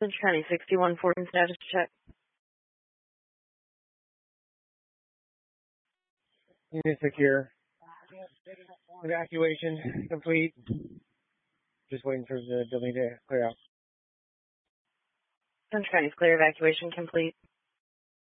Central County 6114 status check. Unit secure. Evacuation complete. Just waiting for the building to clear out. Central County clear, evacuation complete.